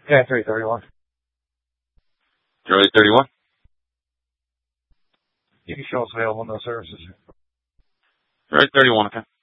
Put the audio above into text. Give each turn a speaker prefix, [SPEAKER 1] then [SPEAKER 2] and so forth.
[SPEAKER 1] Yeah, 331.
[SPEAKER 2] Charlie 31.
[SPEAKER 1] You can show us available, no services.
[SPEAKER 2] Charlie 31, okay.